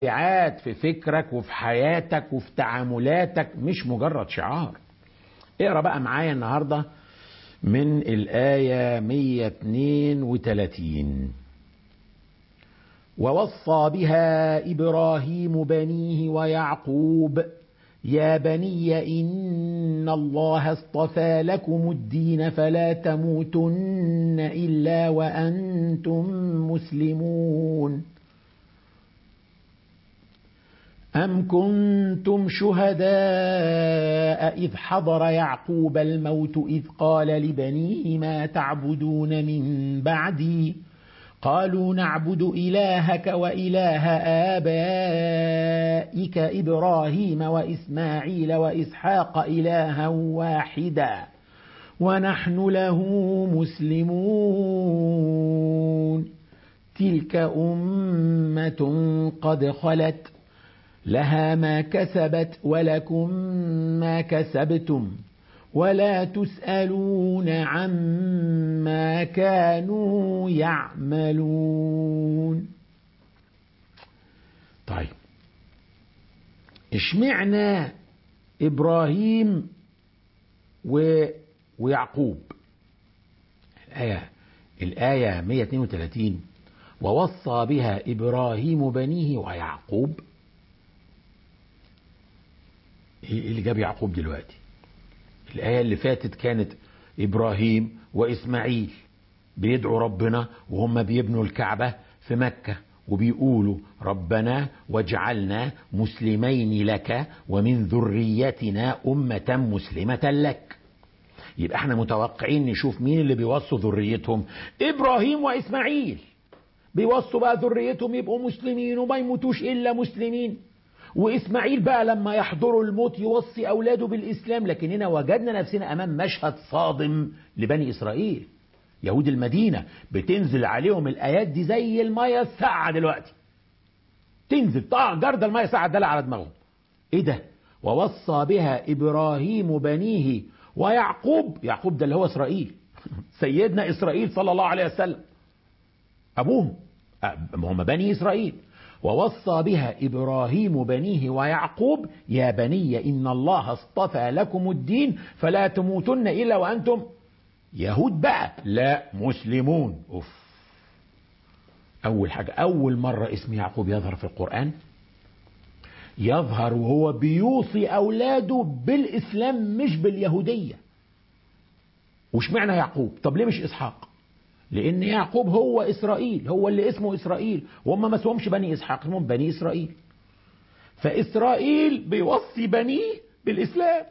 تبعات في فكرك وفي حياتك وفي تعاملاتك، مش مجرد شعار. اقرأ بقى معايا النهاردة من الآية 132. ووصى بها إبراهيم بنيه ويعقوب يا بني إن الله اصطفى لكم الدين فلا تموتن إلا وأنتم مسلمون. أم كنتم شهداء إذ حضر يعقوب الموت إذ قال لبنيه ما تعبدون من بعدي قالوا نعبد إلهك وإله آبائك إبراهيم وإسماعيل وإسحاق إلها واحدا ونحن له مسلمون. تلك أمة قد خلت لها ما كسبت ولكم ما كسبتم ولا تسألون عما كانوا يعملون. طيب، اشمعنا إبراهيم ويعقوب؟ الآية 132 ووصى بها إبراهيم بنيه ويعقوب. ايه اللي جاب يعقوب دلوقتي؟ الآية اللي فاتت كانت إبراهيم وإسماعيل بيدعوا ربنا وهم بيبنوا الكعبة في مكة وبيقولوا ربنا واجعلنا مسلمين لك ومن ذريتنا أمة مسلمة لك. يبقى احنا متوقعين نشوف مين اللي بيوصوا ذريتهم. إبراهيم وإسماعيل بيوصوا بقى ذريتهم يبقوا مسلمين وما يموتوش إلا مسلمين. وإسماعيل بقى لما يحضروا الموت يوصي أولاده بالإسلام. لكن هنا وجدنا نفسنا أمام مشهد صادم لبني إسرائيل. يهود المدينة بتنزل عليهم الآيات دي زي المية الساقعة دلوقتي، تنزل جرد المية الساقعة دلع على دماغهم. إيه ده؟ ووصى بها إبراهيم بنيه ويعقوب. يعقوب ده اللي هو إسرائيل سيدنا إسرائيل صلى الله عليه وسلم، أبوهم هم بني إسرائيل. ووصى بها إبراهيم بنيه ويعقوب يا بني إن الله اصطفى لكم الدين فلا تموتن إلا وأنتم يهود بقى لا مسلمون. أول حاجة، أول مرة اسم يعقوب يظهر في القرآن، يظهر وهو بيوصي أولاده بالإسلام مش باليهودية. وش معنى يعقوب؟ طب ليه مش إسحاق؟ لأن يعقوب هو إسرائيل، هو اللي اسمه إسرائيل، وهم ما اسمهمش بني إسحاق، اسمهم بني إسرائيل. فإسرائيل بيوصي بنيه بالإسلام.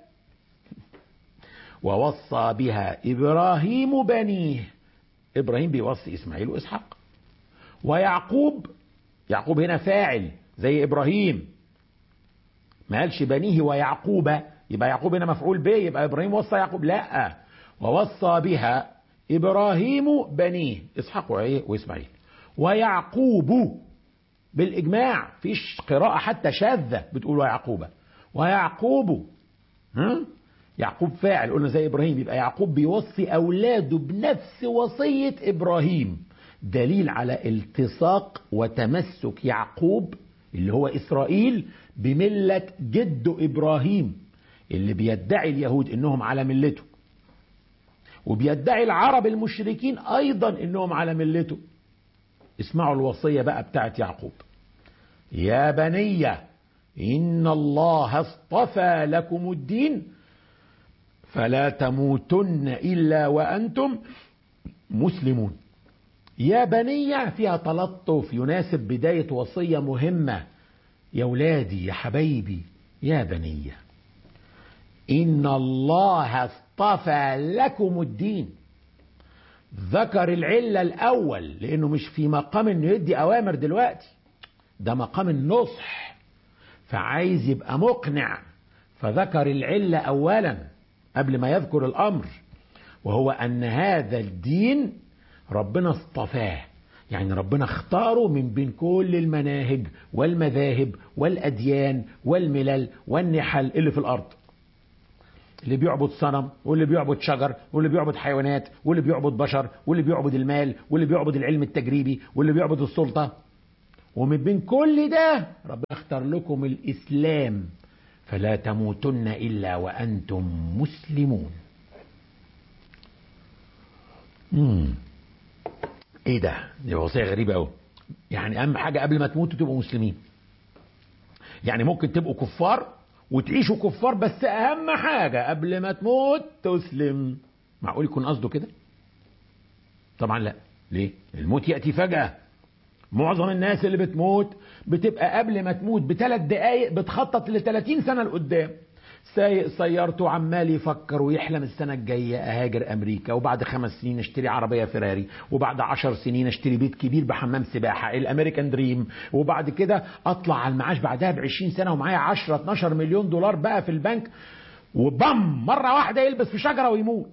ووصى بها إبراهيم بنيه، إبراهيم بيوصي إسماعيل وإسحاق. ويعقوب، يعقوب هنا فاعل زي إبراهيم، ما قالش بنيه ويعقوب يبقى يعقوب هنا مفعول به يبقى إبراهيم وصى يعقوب، لا، ووصى بها إبراهيم بنيه إسحاق وإسماعيل ويعقوب بالإجماع، فيش قراءة حتى شاذة بتقول ويعقوب. ويعقوب يعقوب فاعل قلنا زي إبراهيم، يبقى يعقوب بيوصي أولاده بنفس وصية إبراهيم. دليل على التصاق وتمسك يعقوب اللي هو إسرائيل بملة جده إبراهيم اللي بيدعي اليهود إنهم على ملته، وبيدعي العرب المشركين أيضا إنهم على ملته. اسمعوا الوصية بقى بتاعت يعقوب: يا بني إن الله اصطفى لكم الدين فلا تموتن إلا وأنتم مسلمون. يا بني فيها تلطف يناسب بداية وصية مهمة. يا ولادي يا حبايبي يا بني إن الله اصطفى لكم الدين. ذكر العلة الأول لأنه مش في مقام إنه يدي أوامر دلوقتي، ده مقام النصح، فعايز يبقى مقنع، فذكر العلة أولا قبل ما يذكر الأمر، وهو أن هذا الدين ربنا اصطفاه، يعني ربنا اختاره من بين كل المناهج والمذاهب والأديان والملل والنحل اللي في الأرض. اللي بيعبد صنم واللي بيعبد شجر واللي بيعبد حيوانات واللي بيعبد بشر واللي بيعبد المال واللي بيعبد العلم التجريبي واللي بيعبد السلطة. ومن بين كل ده ربنا اختار لكم الإسلام، فلا تموتن إلا وأنتم مسلمون. ايه ده؟ دي وصية غريبة قوي. يعني اهم حاجة قبل ما تموتوا تبقوا مسلمين. يعني ممكن تبقوا كفار وتعيشوا كفار، بس اهم حاجة قبل ما تموت تسلم. معقول يكون قصده كده؟ طبعا لا. ليه؟ الموت يأتي فجأة. معظم الناس اللي بتموت بتبقى قبل ما تموت ب3 دقايق بتخطط ل30 سنة لقدام. سايق سيارته عمال يفكر ويحلم السنة الجاية أهاجر أمريكا، وبعد 5 سنين اشتري عربية فيراري، وبعد 10 سنين اشتري بيت كبير بحمام سباحة، الأمريكان دريم، وبعد كده أطلع على المعاش بعدها ب20 سنة ومعايا 10-12 مليون دولار بقى في البنك، وبم مرة واحدة يلبس في شجرة ويموت.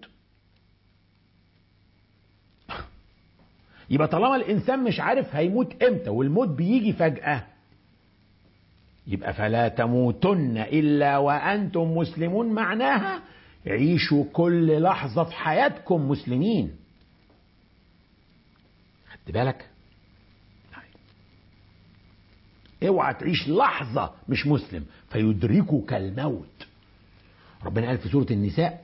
يبقى طالما الإنسان مش عارف هيموت إمتى والموت بيجي فجأة، يبقى فلا تموتن إلا وأنتم مسلمون، معناها عيشوا كل لحظة في حياتكم مسلمين. خدت بالك؟ اوعى تعيش لحظة مش مسلم فيدركك الموت. ربنا قال في سورة النساء: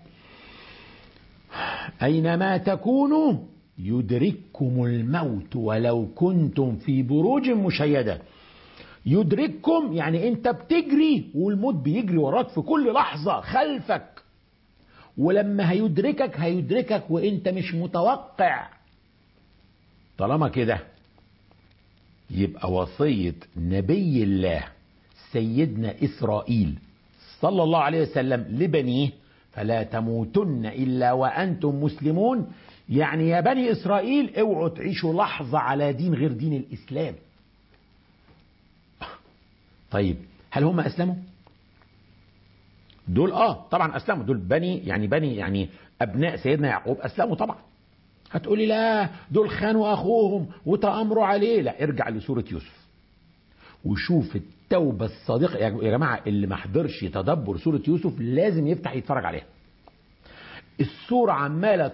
أينما تكونوا يدرككم الموت ولو كنتم في بروج مشيدة. يدرككم يعني انت بتجري والموت بيجري وراك في كل لحظة خلفك، ولما هيدركك وانت مش متوقع. طالما كده يبقى وصية نبي الله سيدنا إسرائيل صلى الله عليه وسلم لبنيه: فلا تموتن إلا وأنتم مسلمون. يعني يا بني إسرائيل اوعوا تعيشوا لحظة على دين غير دين الإسلام. طيب هل هم أسلموا؟ دول طبعا أسلموا. دول بني يعني أبناء سيدنا يعقوب أسلموا طبعا. هتقولي لا دول خانوا أخوهم وتأمروا عليه. لا، ارجع لسورة يوسف وشوف التوبة الصادقة. يا جماعة اللي ما حضرش تدبر سورة يوسف لازم يفتح يتفرج عليها. السورة عمالة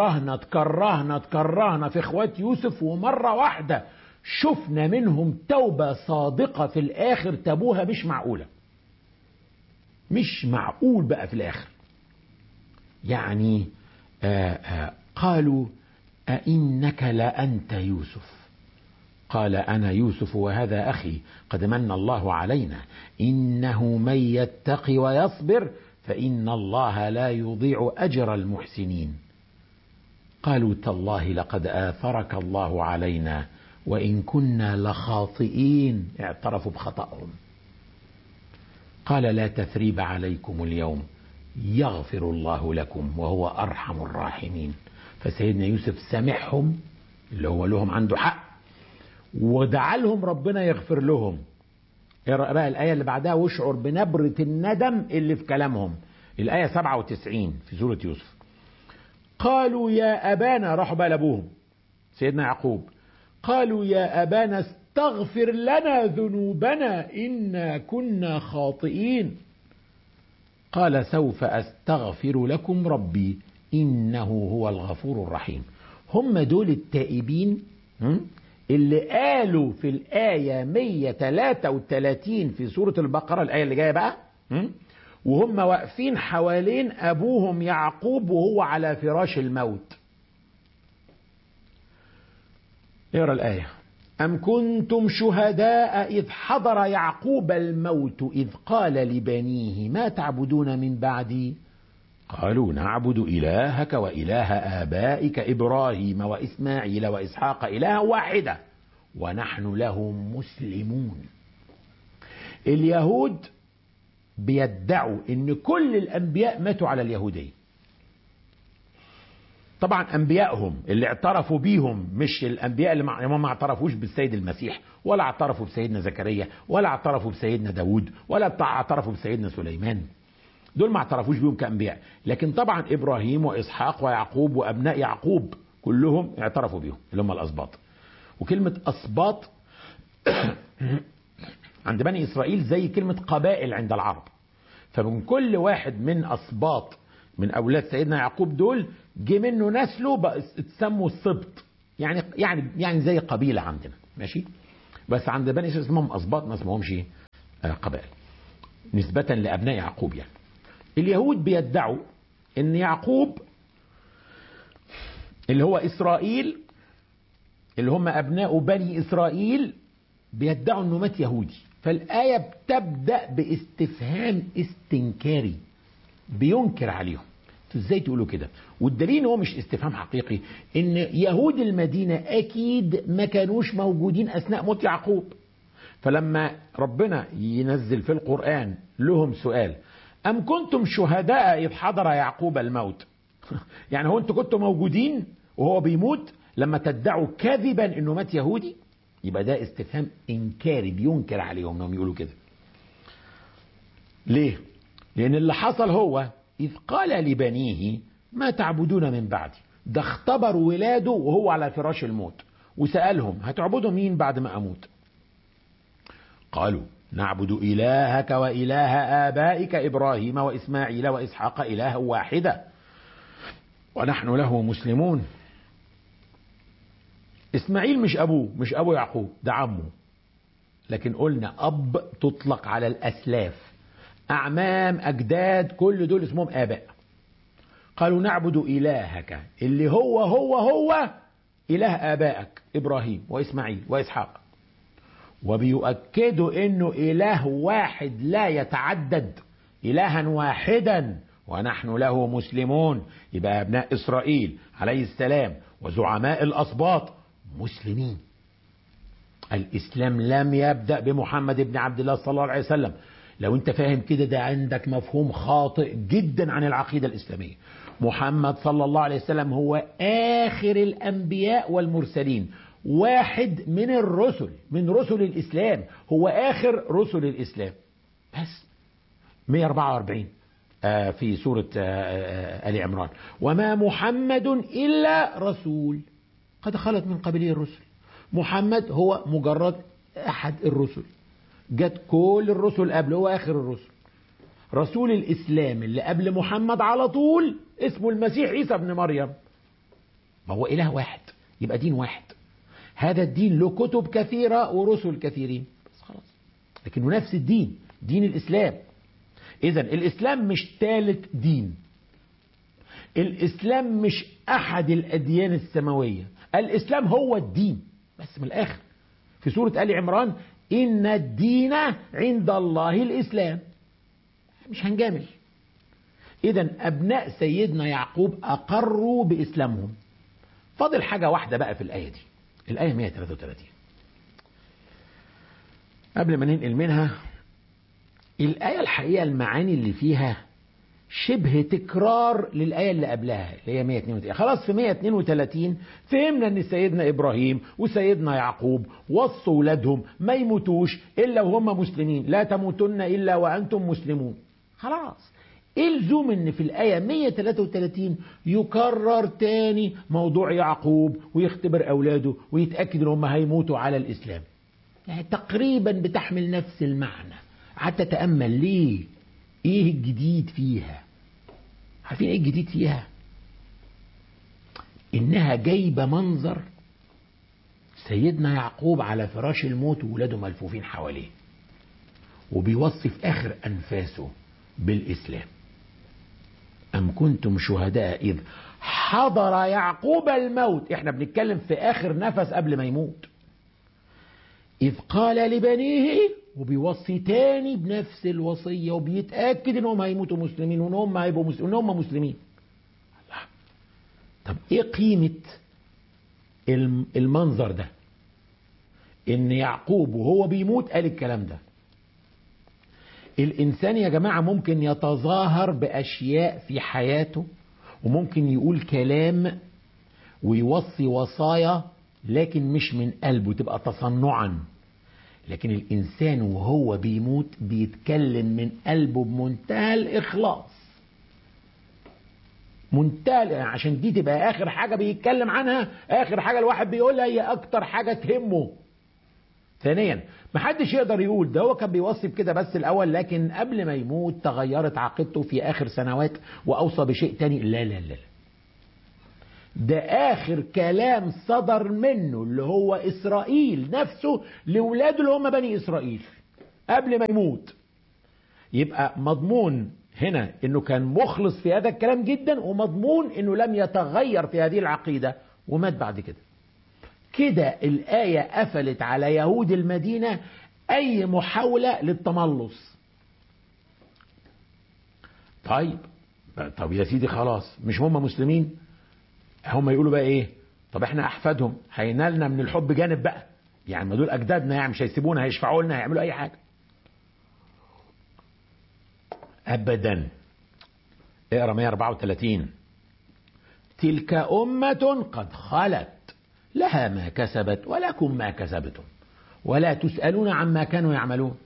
تكرهنا في اخوات يوسف، ومرة واحدة شفنا منهم توبة صادقة في الآخر تابوها مش معقولة. مش معقول بقى في الآخر. يعني قالوا: أئنك لأنت يوسف؟ قال: أنا يوسف وهذا أخي قد من الله علينا إنه من يتق ويصبر فإن الله لا يضيع أجر المحسنين. قالوا: تالله لقد آثرك الله علينا وإن كنا لخاطئين. اعترفوا بخطأهم. قال: لا تثريب عليكم اليوم يغفر الله لكم وهو أرحم الراحمين. فسيدنا يوسف سامحهم، اللي هو لهم عنده حق، ودعا لهم ربنا يغفر لهم. اقرأ بقى الآية اللي بعدها واشعر بنبرة الندم اللي في كلامهم. الآية 97 في سورة يوسف. قالوا يا أبانا، راحوا بقى لأبوهم سيدنا يعقوب، قالوا يا أبانا استغفر لنا ذنوبنا إنا كنا خاطئين. قال: سوف أستغفر لكم ربي إنه هو الغفور الرحيم. هم دول التائبين اللي قالوا في الآية 133 في سورة البقرة، الآية اللي جاية بقى، وهم واقفين حوالين أبوهم يعقوب وهو على فراش الموت. اقرأ الآية: أم كنتم شهداء إذ حضر يعقوب الموت إذ قال لبنيه ما تعبدون من بعدي قالوا نعبد إلهك وإله آبائك إبراهيم وإسماعيل وإسحاق إلها واحدة ونحن له مسلمون. اليهود بيدعوا ان كل الانبياء ماتوا على اليهودية. طبعا انبيائهم اللي اعترفوا بيهم مش الانبياء اللي ما اعترفوش بالسيد المسيح، ولا اعترفوا بسيدنا زكريا، ولا اعترفوا بسيدنا داود، ولا اعترفوا بسيدنا سليمان. دول ما اعترفوش بيهم كانبياء. لكن طبعا ابراهيم واسحاق ويعقوب وابناء يعقوب كلهم اعترفوا بيهم، اللي هم الاسباط. وكلمة اسباط عند بني إسرائيل زي كلمة قبائل عند العرب. فمن كل واحد من أسباط من أولاد سيدنا يعقوب دول جه منه نسله اتسموا السبط، يعني زي قبيلة عندنا. ماشي. بس عند بني إسرائيل اسمهم أسباط، ما اسمهمش قبائل، نسبة لأبناء يعقوب. يعني اليهود بيدعوا ان يعقوب اللي هو إسرائيل، اللي هم أبناء بني إسرائيل، بيدعوا انه مات يهودي. فالآية بتبدأ باستفهام استنكاري، بينكر عليهم. ازاي تقولوا كده؟ والدليل هو مش استفهام حقيقي، ان يهود المدينة اكيد ما كانوش موجودين اثناء موت يعقوب. فلما ربنا ينزل في القرآن لهم سؤال: ام كنتم شهداء اذ حضر يعقوب الموت؟ يعني هو انتوا كنتوا موجودين وهو بيموت لما تدعوا كذبا انه مات يهودي؟ يبقى ده استفهام انكاري، بينكر عليهم انهم يقولوا كده. ليه؟ لان اللي حصل هو إذ قال لبنيه ما تعبدون من بعدي. ده اختبر ولاده وهو على فراش الموت، وسألهم هتعبدوا مين بعد ما أموت؟ قالوا نعبد إلهك وإله آبائك إبراهيم وإسماعيل وإسحاق إلها واحدا ونحن له مسلمون. إسماعيل مش أبوه، مش أبو يعقوب، ده عمه. لكن قلنا أب تطلق على الأسلاف، أعمام، أجداد، كل دول اسمهم آباء. قالوا نعبد إلهك اللي هو إله آبائك إبراهيم وإسماعيل وإسحاق، وبيؤكدوا إنه إله واحد لا يتعدد، إلها واحدا، ونحن له مسلمون. يبقى أبناء إسرائيل عليه السلام وزعماء الأسباط مسلمين. الإسلام لم يبدأ بمحمد بن عبد الله صلى الله عليه وسلم. لو انت فاهم كده ده عندك مفهوم خاطئ جدا عن العقيدة الإسلامية. محمد صلى الله عليه وسلم هو آخر الأنبياء والمرسلين، واحد من الرسل، من رسل الإسلام، هو آخر رسل الإسلام. بس 144 في سورة آل عمران: وما محمد إلا رسول قد خلت من قبله الرسل. محمد هو مجرد أحد الرسل، جت كل الرسل قبله، هو آخر الرسل. رسول الإسلام اللي قبل محمد على طول اسمه المسيح عيسى ابن مريم. ما هو إله واحد، يبقى دين واحد. هذا الدين له كتب كثيرة ورسل كثيرين، بس خلاص، لكنه نفس الدين، دين الإسلام. إذن الإسلام مش ثالث دين، الإسلام مش أحد الأديان السماوية، الإسلام هو الدين بس. من الآخر في سورة آل عمران: إن الدين عند الله الإسلام. مش هنجامل. إذن أبناء سيدنا يعقوب أقروا بإسلامهم. فاضل حاجة واحدة بقى في الآية دي، الآية 133. قبل ما ننقل منها الآية، الحقيقة المعاني اللي فيها شبه تكرار للآية اللي قبلها اللي هي 132. خلاص في 132 فهمنا ان سيدنا إبراهيم وسيدنا يعقوب وصوا ولادهم ما يموتوش إلا وهم مسلمين، لا تموتن إلا وأنتم مسلمون. خلاص، ايه اللزوم ان في الآية 133 يكرر تاني موضوع يعقوب ويختبر أولاده ويتأكد ان هم هيموتوا على الإسلام؟ يعني تقريبا بتحمل نفس المعنى. حتى تأمل ليه، ايه الجديد فيها؟ عارفين ايه الجديد فيها؟ انها جايبه منظر سيدنا يعقوب على فراش الموت وولاده ملفوفين حواليه، وبيوصي في اخر انفاسه بالاسلام: ام كنتم شهداء اذ حضر يعقوب الموت. احنا بنتكلم في اخر نفس قبل ما يموت. اذ قال لبنيه، وبيوصي تاني بنفس الوصية، وبيتأكد انهم هيموتوا مسلمين وانهم هيبقوا مسلمين، وانهم مسلمين. الله. طب ايه قيمة المنظر ده؟ ان يعقوب وهو بيموت قال الكلام ده. الانسان يا جماعة ممكن يتظاهر باشياء في حياته، وممكن يقول كلام ويوصي وصايا لكن مش من قلبه، تبقى تصنعا. لكن الإنسان وهو بيموت بيتكلم من قلبه بمنتهى الإخلاص، منتهى، عشان دي تبقى آخر حاجة بيتكلم عنها، آخر حاجة الواحد بيقولها هي أكتر حاجة تهمه. ثانيا، محدش يقدر يقول ده هو كان بيوصي بكده بس الأول، لكن قبل ما يموت تغيرت عقيدته في آخر سنوات وأوصى بشيء تاني. لا لا لا، ده آخر كلام صدر منه اللي هو إسرائيل نفسه لولاده اللي هم بني إسرائيل قبل ما يموت. يبقى مضمون هنا انه كان مخلص في هذا الكلام جدا، ومضمون انه لم يتغير في هذه العقيدة ومات بعد كده. كده الآية قفلت على يهود المدينة أي محاولة للتملص. طب يا سيدي خلاص، مش هم مسلمين؟ هم يقولوا بقى ايه؟ طب احنا احفادهم هينالنا من الحب جانب بقى، يعني ما دول اجدادنا، يعني مش هيسيبونا، هيشفعوا لنا، هيعملوا اي حاجة. ابدا. اقرا 134. تلك أمة قد خلت لها ما كسبت ولكم ما كسبتم ولا تسألون عما كانوا يعملون.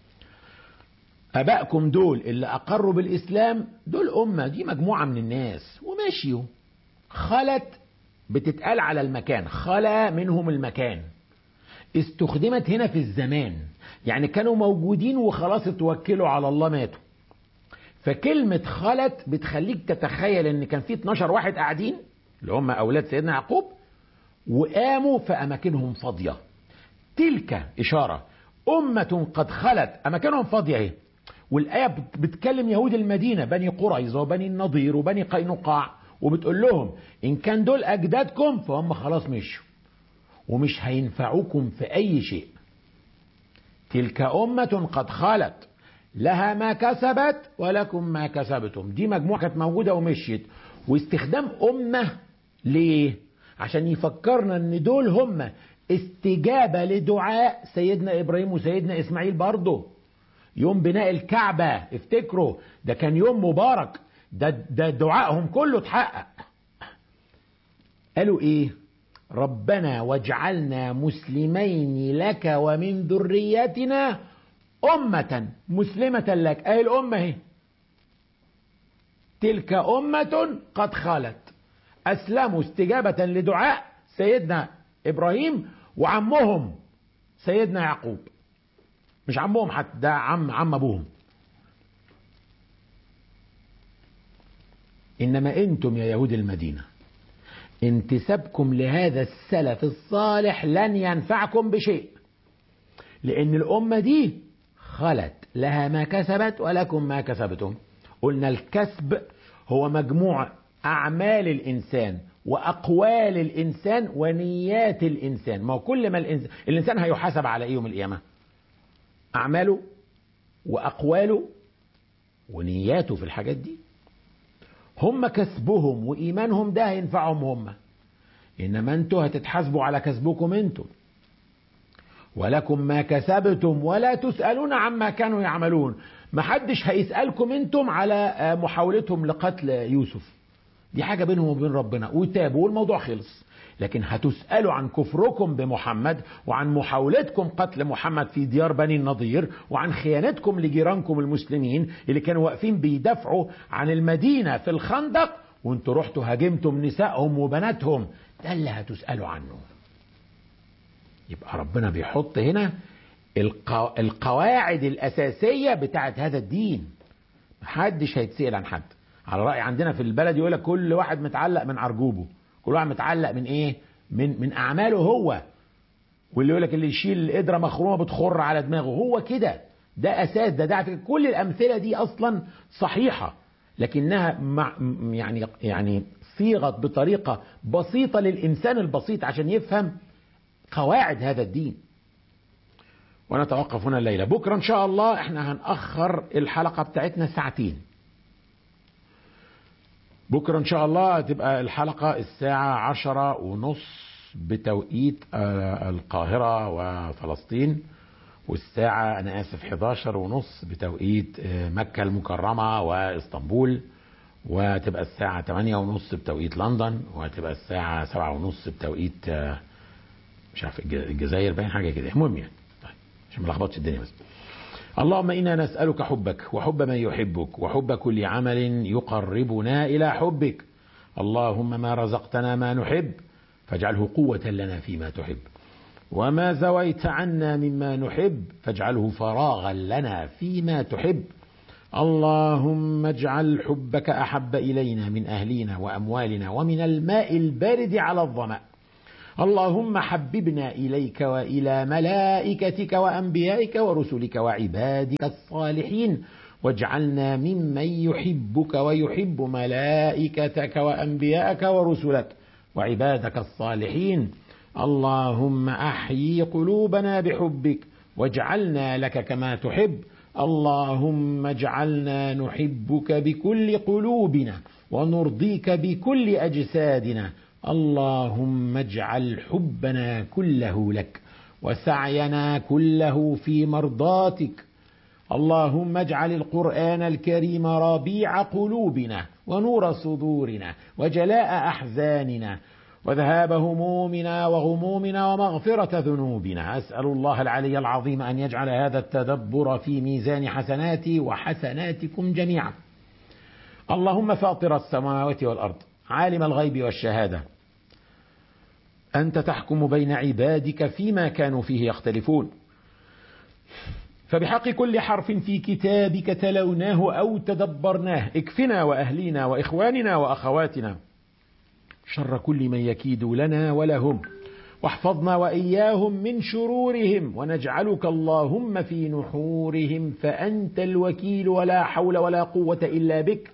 أبائكم دول اللي أقروا بالإسلام دول أمة، دي مجموعة من الناس وماشيوا. خلت بتتقال على المكان، خلا منهم المكان، استخدمت هنا في الزمان، يعني كانوا موجودين وخلاص اتوكلوا على الله ماتوا. فكلمة خلت بتخليك تتخيل ان كان في 12 واحد قاعدين اللي هم اولاد سيدنا يعقوب وقاموا في اماكنهم فاضية. تلك اشارة امة قد خلت، اماكنهم فاضية اهي. والايه بتكلم يهود المدينة بني قريظة وبني النضير وبني قينقاع، وبتقول لهم ان كان دول اجدادكم فهم خلاص مشوا ومش هينفعوكم في اي شيء. تلك امة قد خلت لها ما كسبت ولكم ما كسبتم. دي مجموعة كانت موجودة ومشيت. واستخدام أمة ليه؟ عشان يفكرنا ان دول هم استجابة لدعاء سيدنا إبراهيم وسيدنا إسماعيل برضه. يوم بناء الكعبة افتكروا ده كان يوم مبارك، ده دعائهم كله اتحقق. قالوا ايه؟ ربنا واجعلنا مسلمين لك ومن ذريتنا أمة مسلمة لك. أي الأمة هي تلك أمة قد خلت، أسلموا استجابة لدعاء سيدنا إبراهيم وعمهم سيدنا يعقوب. مش عمهم حتى، ده عم أبوهم. إنما أنتم يا يهود المدينة انتسابكم لهذا السلف الصالح لن ينفعكم بشيء، لأن الأمة دي خلت لها ما كسبت ولكم ما كسبتم. قلنا الكسب هو مجموع أعمال الإنسان وأقوال الإنسان ونيات الإنسان. ما هو كل ما الإنسان هيحاسب على إيه يوم القيامة؟ أعماله وأقواله ونياته في الحاجات دي. هم كسبهم وإيمانهم ده هينفعهم هم، إنما أنتوا هتتحاسبوا على كسبكم أنتوا. ولكم ما كسبتم ولا تسألون عما كانوا يعملون. محدش هيسألكم انتم على محاولتهم لقتل يوسف، دي حاجة بينهم وبين ربنا وتابوا والموضوع خلص. لكن هتسألوا عن كفركم بمحمد وعن محاولتكم قتل محمد في ديار بني النضير وعن خيانتكم لجيرانكم المسلمين اللي كانوا واقفين بيدافعوا عن المدينة في الخندق وانتوا رحتوا هاجمتم نسائهم وبناتهم. ده اللي هتسألوا عنه. يبقى ربنا بيحط هنا القواعد الأساسية بتاعت هذا الدين. محدش هيتسأل عن حد. على رأي عندنا في البلد يقولك كل واحد متعلق من عرجوبه، كل واحد متعلق من ايه؟ من أعماله هو. واللي يقولك اللي يشيل القدرة مخرومة بتخر على دماغه، هو كده. ده أساس. ده كل الأمثلة دي أصلا صحيحة، لكنها يعني صيغت بطريقة بسيطة للإنسان البسيط عشان يفهم قواعد هذا الدين. ونتوقف هنا الليلة. بكرة إن شاء الله احنا هنأخر الحلقة بتاعتنا ساعتين. بكرة إن شاء الله تبقى الحلقة الساعة 10:30 بتوقيت القاهرة وفلسطين، والساعة أنا آسف 11:30 بتوقيت مكة المكرمة وإسطنبول، وتبقى الساعة 8:30 بتوقيت لندن، وتبقى الساعة 7:30 بتوقيت مش عارف الجزائر، باين حاجة كده. المهم يعني عشان ما لخبطش الدنيا بس. اللهم إنا نسألك حبك وحب من يحبك وحب كل عمل يقربنا إلى حبك. اللهم ما رزقتنا ما نحب فاجعله قوة لنا فيما تحب، وما زويت عنا مما نحب فاجعله فراغا لنا فيما تحب. اللهم اجعل حبك أحب إلينا من أهلنا وأموالنا ومن الماء البارد على الظمأ. اللهم حببنا إليك وإلى ملائكتك وأنبيائك ورسلك وعبادك الصالحين، واجعلنا ممن يحبك ويحب ملائكتك وأنبيائك ورسلك وعبادك الصالحين. اللهم أحيي قلوبنا بحبك واجعلنا لك كما تحب. اللهم اجعلنا نحبك بكل قلوبنا ونرضيك بكل أجسادنا. اللهم اجعل حبنا كله لك وسعينا كله في مرضاتك. اللهم اجعل القرآن الكريم ربيع قلوبنا ونور صدورنا وجلاء أحزاننا وذهاب همومنا وغمومنا ومغفرة ذنوبنا. أسأل الله العلي العظيم أن يجعل هذا التدبر في ميزان حسناتي وحسناتكم جميعا. اللهم فاطر السماوات والأرض، عالم الغيب والشهادة، أنت تحكم بين عبادك فيما كانوا فيه يختلفون، فبحق كل حرف في كتابك تلوناه أو تدبرناه اكفنا وأهلينا وإخواننا وأخواتنا شر كل من يكيد لنا ولهم، واحفظنا وإياهم من شرورهم، ونجعلك اللهم في نحورهم، فأنت الوكيل ولا حول ولا قوة إلا بك.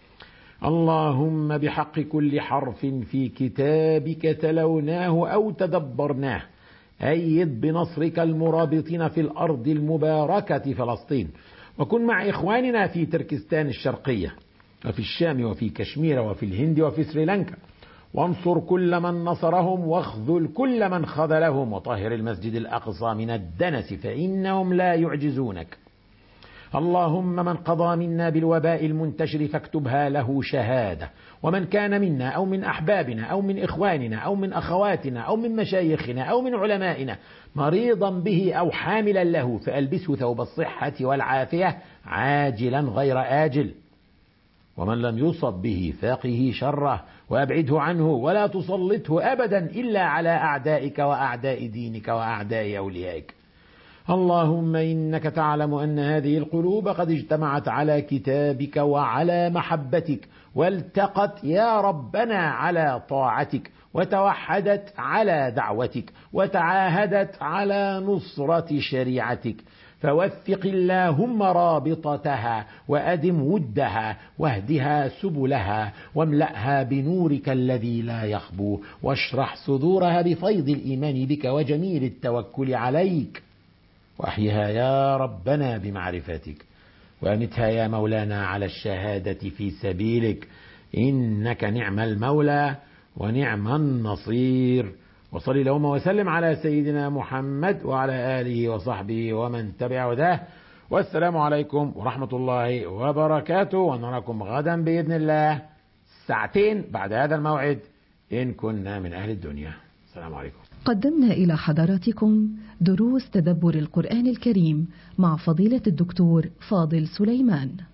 اللهم بحق كل حرف في كتابك تلوناه أو تدبرناه أيد بنصرك المرابطين في الأرض المباركة فلسطين، وكن مع إخواننا في تركستان الشرقية وفي الشام وفي كشمير وفي الهند وفي سريلانكا، وانصر كل من نصرهم واخذل كل من خذلهم، وطهر المسجد الأقصى من الدنس فإنهم لا يعجزونك. اللهم من قضى منا بالوباء المنتشر فاكتبها له شهادة، ومن كان منا أو من أحبابنا أو من إخواننا أو من أخواتنا أو من مشايخنا أو من علمائنا مريضا به أو حاملا له فألبسه ثوب الصحة والعافية عاجلا غير آجل، ومن لم يصب به فاقه شره وأبعده عنه، ولا تسلطه أبدا إلا على أعدائك وأعداء دينك وأعداء أوليائك. اللهم إنك تعلم أن هذه القلوب قد اجتمعت على كتابك وعلى محبتك، والتقت يا ربنا على طاعتك، وتوحدت على دعوتك، وتعاهدت على نصرة شريعتك، فوثق اللهم رابطتها وأدم ودها واهدها سبلها واملأها بنورك الذي لا يخبو، واشرح صدورها بفيض الإيمان بك وجميل التوكل عليك، وأحيها يا ربنا بمعرفتك، وأمتها يا مولانا على الشهادة في سبيلك، إنك نعم المولى ونعم النصير. وصل اللهم وسلم على سيدنا محمد وعلى آله وصحبه ومن تبع هداه، والسلام عليكم ورحمة الله وبركاته، ونراكم غدا بإذن الله ساعتين بعد هذا الموعد إن كنا من أهل الدنيا. السلام عليكم. قدمنا إلى حضراتكم دروس تدبر القرآن الكريم مع فضيلة الدكتور فاضل سليمان.